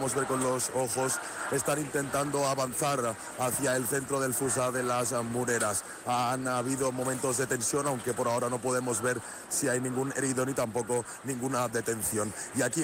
podemos ver con los ojos, están intentando avanzar hacia el centro del Fossar de las Moreras. Han habido momentos de tensión, aunque por ahora no podemos ver si hay ningún herido ni tampoco ninguna detención. Y aquí